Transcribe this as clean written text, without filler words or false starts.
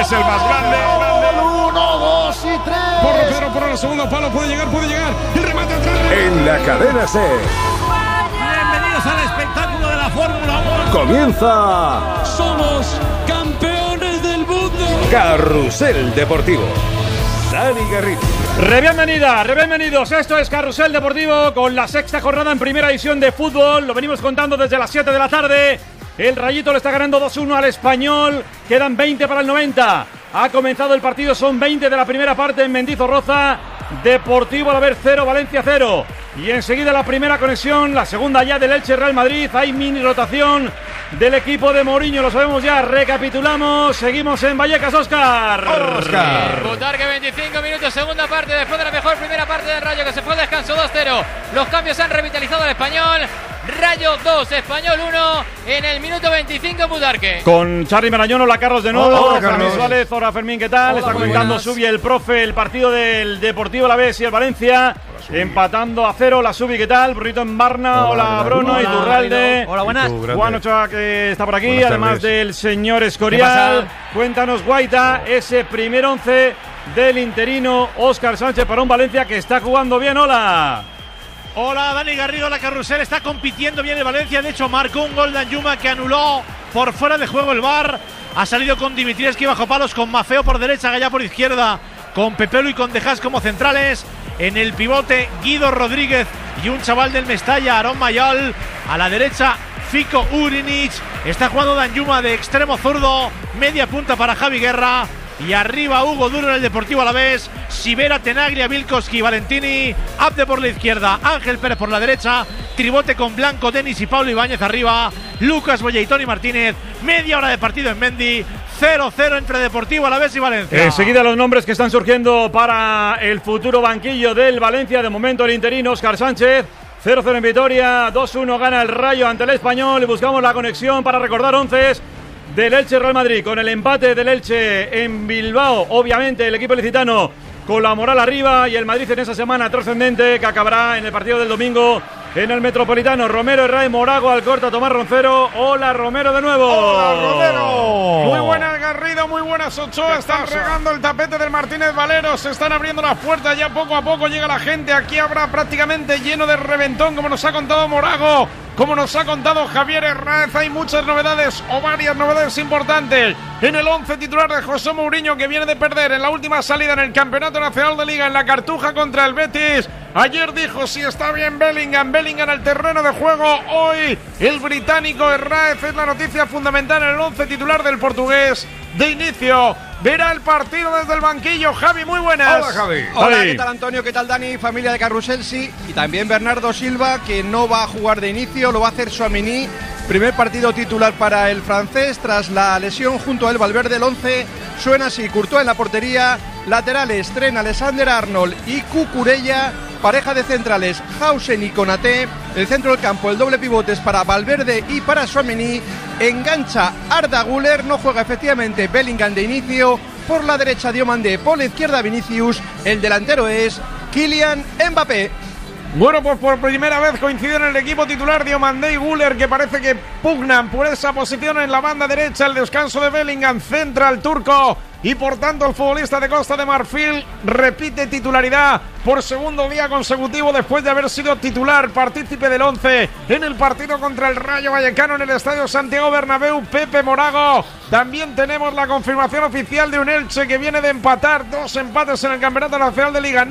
es el más grande. 1, 2 y 3. Pedro por el segundo palo, puede llegar. El remate atrás. En la cadena SER. Bienvenidos al espectáculo de la Fórmula 1. Comienza. Somos campeones del mundo. Carrusel Deportivo. Dani Garrido. Bienvenidos. Esto es Carrusel Deportivo con la sexta jornada en primera división de fútbol. Lo venimos contando desde las 7 de la tarde. El Rayito le está ganando 2-1 al Español. Quedan 20 para el 90. Ha comenzado el partido, son 20 de la primera parte en Mendizorroza. Deportivo Alavés 0, Valencia 0. Y enseguida la primera conexión, la segunda ya del Elche Real Madrid. Hay mini rotación del equipo de Mourinho, lo sabemos ya. Recapitulamos, seguimos en Vallecas. Óscar. Butarque 25 minutos, segunda parte, después de la mejor primera parte del Rayo que se fue al descanso 2-0. Los cambios han revitalizado al Español. Rayo 2, Español 1 en el minuto 25 en Butarque. Con Charly Marañón, hola Carlos de nuevo. Hola Carlos Suárez, hola Fermín, ¿qué tal? Hola, está comentando Subi, el profe, el partido del Deportivo Alavés y el Valencia. Empatando a 0, la Subi, ¿qué tal? Burrito en Barna, hola Bruno, Iturralde. Hola, buenas. Juan Ochoa, que está por aquí, Buenas además tardes. del señor Escorial. Cuéntanos, Guaita, ese primer 11 del interino Óscar Sánchez para un Valencia que está jugando bien. Hola. Hola, Dani Garrido, la Carrusel está compitiendo bien el Valencia. De hecho, marcó un gol de Anjuma que anuló por fuera de juego el VAR. Ha salido con Dimitrievski bajo palos, con Mafeo por derecha, Gallá por izquierda, con Pepelu y con Dejas como centrales. En el pivote, Guido Rodríguez y un chaval del Mestalla, Aarón Mayol. A la derecha, Fico Urinic. Está jugando Danjuma de extremo zurdo. Media punta para Javi Guerra. Y arriba Hugo Duro en el Deportivo Alavés. Sivera, Tenaglia, Vilkoski, Valentini. Abde por la izquierda, Ángel Pérez por la derecha. Tribote con Blanco, Denis y Pablo Ibáñez arriba. Lucas Boya y Toni Martínez. Media hora de partido en Mendy. 0-0 entre Deportivo Alavés y Valencia. Enseguida los nombres que están surgiendo para el futuro banquillo del Valencia. De momento el interino Óscar Sánchez. 0-0 en Vitoria, 2-1 gana el Rayo ante el Español. Y buscamos la conexión para recordar onces del Elche Real Madrid. Con el empate del Elche en Bilbao, obviamente el equipo licitano con la moral arriba, y el Madrid en esa semana trascendente que acabará en el partido del domingo en el Metropolitano. Romero, Herrera, Morago, Alcorta, Tomás Roncero. Hola Romero de nuevo. Hola Romero. Muy buenas Garrido, muy buenas Ochoa. Están regando el tapete del Martínez Valero. Se están abriendo las puertas, ya poco a poco llega la gente. Aquí habrá prácticamente lleno de reventón, como nos ha contado Morago, como nos ha contado Javier Hernández. Hay muchas novedades o varias novedades importantes en el 11 titular de José Mourinho, que viene de perder en la última salida en el Campeonato Nacional de Liga en la Cartuja contra el Betis. Ayer dijo si está bien Bellingham al terreno de juego. Hoy el británico Hernández es la noticia fundamental en el 11 titular del portugués de inicio. Verá el partido desde el banquillo. Javi, muy buenas. Hola, Javi. Hola, ¿qué tal Antonio? ¿Qué tal Dani? Familia de Carrusel, sí. Y también Bernardo Silva, que no va a jugar de inicio, lo va a hacer Tchouaméni. Primer partido titular para el francés tras la lesión junto a él Valverde. El 11 suena así: Courtois en la portería, laterales Trent Alexander-Arnold y Cucurella, pareja de centrales Hausen y Konaté, el centro del campo el doble pivotes para Valverde y para Tchouaméni, engancha Arda Güler, no juega efectivamente Bellingham de inicio, por la derecha Diomandé, por la izquierda Vinicius, el delantero es Kylian Mbappé. Bueno, pues por primera vez coinciden en el equipo titular Diomandé y Güler, que parece que pugnan por esa posición en la banda derecha. El descanso de Bellingham centra al turco y por tanto el futbolista de Costa de Marfil repite titularidad por segundo día consecutivo después de haber sido titular, partícipe del 11 en el partido contra el Rayo Vallecano en el Estadio Santiago Bernabéu, Pepe Morago. También tenemos la confirmación oficial de un Elche que viene de empatar 2 empates en el Campeonato Nacional de Liga.